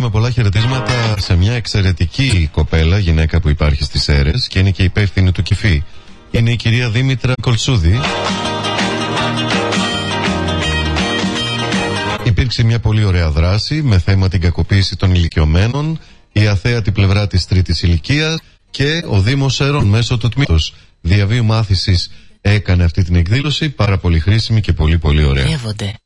στέλνουμε πολλά χαιρετίσματα σε μια εξαιρετική κοπέλα, γυναίκα που υπάρχει στις Σέρρες και είναι και υπεύθυνη του Κηφί. Είναι η κυρία Δήμητρα Κολσούδη. Υπήρξε μια πολύ ωραία δράση με θέμα την κακοποίηση των ηλικιωμένων, η αθέατη πλευρά της τρίτης ηλικίας και ο Δήμος Σέρρων μέσω του τμήματος διαβίου μάθησης έκανε αυτή την εκδήλωση, πάρα πολύ χρήσιμη και πολύ πολύ ωραία.